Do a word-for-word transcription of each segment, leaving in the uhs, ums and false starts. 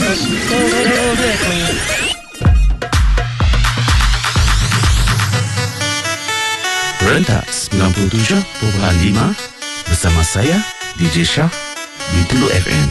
Rentak sembilan puluh tujuh perpuluhan lima bersama saya D J Shah di Tulu F M.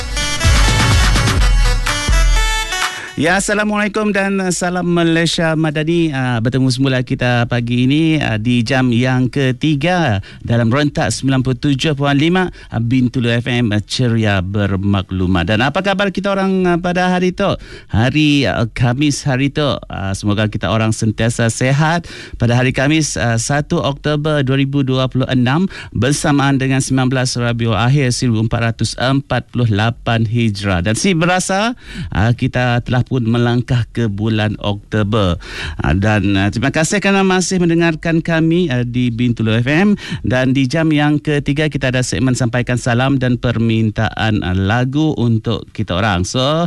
Ya, Assalamualaikum dan salam Malaysia Madani. Uh, bertemu semula kita pagi ini uh, di jam yang ketiga dalam rentak sembilan puluh tujuh perpuluhan lima uh, Bintulu F M, uh, ceria bermaklumat. Dan apa khabar kita orang uh, pada hari itu? Hari uh, Khamis hari itu. Uh, semoga kita orang sentiasa sehat pada hari Khamis uh, satu Oktober dua ribu dua puluh enam bersamaan dengan sembilan belas Rabiul Akhir seribu empat ratus empat puluh lapan Hijrah. Dan si berasa uh, kita telah pun melangkah ke bulan Oktober. Dan uh, terima kasih kerana masih mendengarkan kami uh, di Bintulu F M. Dan di jam yang ketiga kita ada segmen sampaikan salam dan permintaan uh, lagu untuk kita orang. So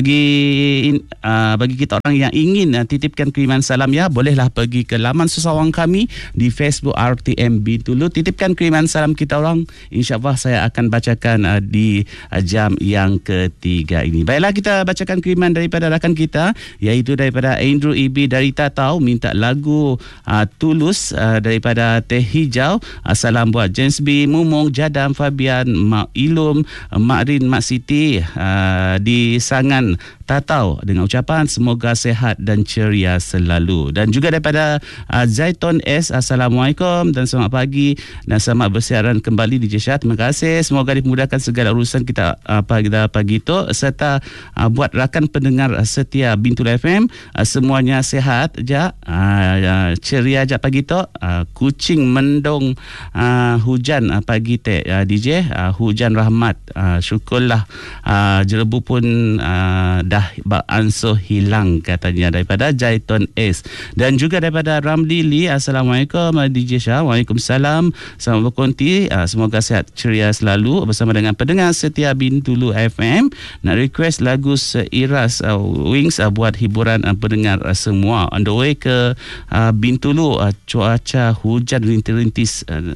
bagi uh, bagi kita orang yang ingin uh, titipkan kiriman salam, ya bolehlah pergi ke laman sesawang kami di Facebook R T M Bintulu. Titipkan kiriman salam kita orang. InsyaAllah saya akan bacakan uh, di uh, jam yang ketiga ini. Baiklah, kita bacakan kiriman daripada rakan kita, iaitu daripada Andrew E B dari Tatau, minta lagu uh, Tulus uh, daripada Teh Hijau. Uh, salam buat James B, Mumung, Jadam, Fabian, Mak Ilum, Mak Rin, Mak Siti uh, di Sangan Tatau, dengan ucapan semoga sehat dan ceria selalu. Dan juga daripada uh, Zaiton S, Assalamualaikum dan selamat pagi dan selamat bersiaran kembali di J Syah. Terima kasih, semoga dipermudahkan segala urusan kita uh, pada pagi itu, serta uh, buat rakan pendengar setia Bintulu F M, uh, semuanya sehat je, uh, ceria je pagi tu. Uh, kucing mendung uh, hujan uh, pagi teh uh, D J, uh, hujan rahmat, uh, syukurlah uh, jerebu pun uh, dah beransur hilang, katanya daripada Jaiton S. Dan juga daripada Ramli Lee, Assalamualaikum uh, D J Shah. Waalaikumsalam, selamat berkonti, uh, semoga sihat ceria selalu bersama dengan pendengar setia Bintulu F M. Nak request lagu Seiras uh, Wings uh, buat hiburan uh, pendengar uh, semua. On the way ke uh, Bintulu, uh, cuaca hujan rintis-rintis uh,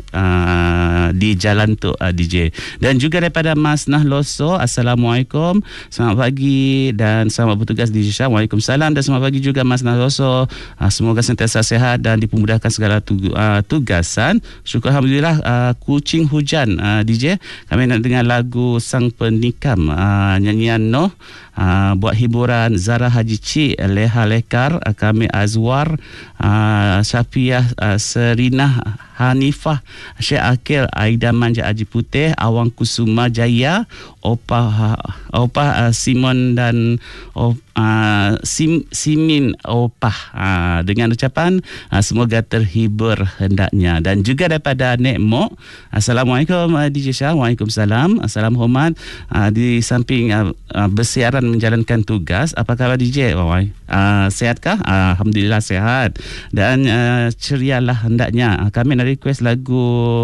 uh, di jalan tu uh, D J. Dan juga daripada Mas Nahloso, Assalamualaikum, selamat pagi dan selamat bertugas D J Shah. Waalaikumsalam dan selamat pagi juga Mas Nahloso. uh, semoga sentiasa sehat dan dipermudahkan segala tu, uh, tugasan. Syukur Alhamdulillah. uh, kucing hujan uh, D J, kami nak dengar lagu Sang Penikam, uh, nyanyian Noh. Uh, buat hiburan Zara Haji Cik, Leha Lekar, uh, kami Azwar, uh, Syafiah, uh, Serinah, Hanifah, Syekh Akil, Aida Manja Haji Putih, Awang Kusuma Jaya, Opah Opah uh, Simon dan uh, Sim, Simin Opah, uh, dengan ucapan uh, semoga terhibur hendaknya. Dan juga daripada Nek Mok, Assalamualaikum uh, D J Shah. Waalaikumsalam, salam hormat. Uh, di samping uh, uh, bersiaran menjalankan tugas, apa khabar D J? Oh, uh, sehatkah? Uh, Alhamdulillah sehat dan uh, cerialah hendaknya. Uh, kami nak request lagu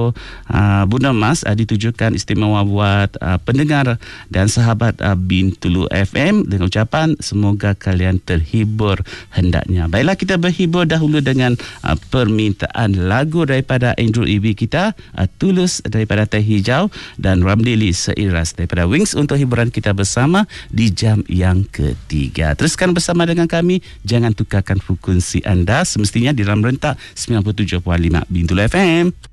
uh, Bunda Mas, uh, ditujukan istimewa buat uh, pendengar dan sahabat uh, Bintulu F M dengan ucapan semoga kalian terhibur hendaknya. Baiklah, kita berhibur dahulu dengan uh, permintaan lagu daripada Andrew E B kita, uh, Tulus daripada Teh Hijau, dan Ramli Seiras daripada Wings untuk hiburan kita bersama di jam yang ketiga. Teruskan bersama dengan kami, jangan tukarkan frekuensi anda, semestinya di dalam rentak sembilan puluh tujuh perpuluhan lima Bintulu F M.